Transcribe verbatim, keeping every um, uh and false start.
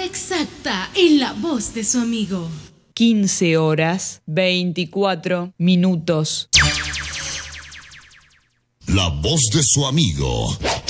exacta en la voz de su amigo. quince horas, veinticuatro minutos. La voz de su amigo.